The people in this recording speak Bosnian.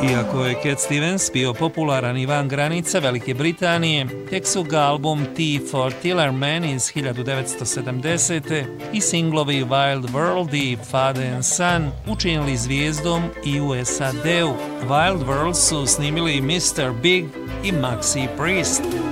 Iako je Cat Stevens bio popularan i van granica Velike Britanije, tek su ga album Tea for Tillerman iz 1970. i singlovi Wild World i Father and Son učinili zvijezdom i u SAD-u. Wild World su snimili Mr. Big i Maxi Priest.